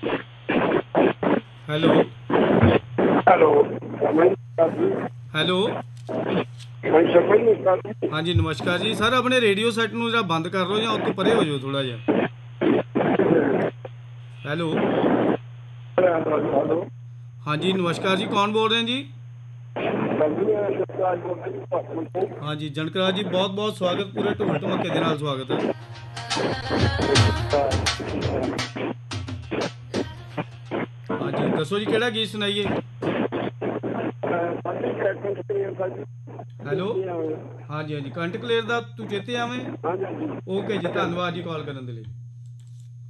Hello hello hello ਹਾਂਜੀ ਨਮਸਕਾਰ ਜੀ ਸਰ। ਆਪਣੇ ਰੇਡੀਓ ਸੈੱਟ ਨੂੰ ਜਿਹੜਾ ਬੰਦ ਕਰ ਲਓ ਜਾਂ ਉੱਥੋਂ ਪਰੇ ਹੋ ਜਾਓ ਥੋੜ੍ਹਾ ਜਿਹਾ। ਹੈਲੋ ਹਾਂਜੀ ਨਮਸਕਾਰ ਜੀ, ਕੌਣ ਬੋਲ ਰਹੇ ਜੀ? ਹਾਂਜੀ ਜਨਕਰਾਜ ਜੀ, ਬਹੁਤ ਬਹੁਤ ਸਵਾਗਤ, ਪੂਰੇ ਢੋਲ ਢਮੱਕੇ ਦੇ ਨਾਲ ਸਵਾਗਤ ਹੈ। ਹਾਂਜੀ ਦੱਸੋ ਜੀ, ਕਿਹੜਾ ਗੀਤ ਸੁਣਾਈਏ? ਹੈਲੋ ਹਾਂਜੀ ਹਾਂਜੀ, ਕੰਠ ਕਲੇਰ ਦਾ ਤੂੰ ਚੇਤੇ ਆਵੇਂ। ਓਕੇ ਜੀ, ਧੰਨਵਾਦ ਜੀ ਕਾਲ ਕਰਨ ਦੇ ਲਈ।